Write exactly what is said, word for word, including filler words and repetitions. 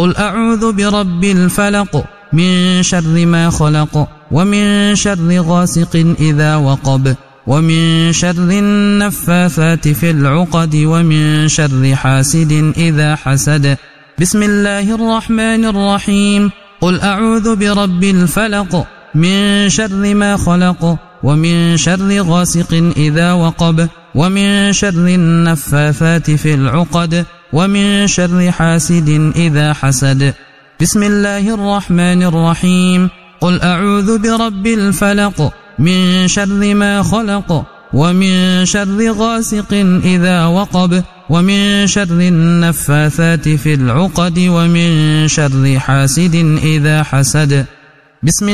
قل أعوذ برب الفلق من شر ما خلق ومن شر غاسق إذا وقب ومن شر النفاثات في العقد ومن شر حاسد إذا حسد. بسم الله الرحمن الرحيم. قل أعوذ برب الفلق من شر ما خلق ومن شر غاسق إذا وقب ومن شر النفاثات في العقد ومن شر حاسد إذا حسد. بسم الله الرحمن الرحيم. قل أعوذ برب الفلق من شر ما خلق ومن شر غاسق إذا وقب ومن شر النفاثات في العقد ومن شر حاسد إذا حسد. بسم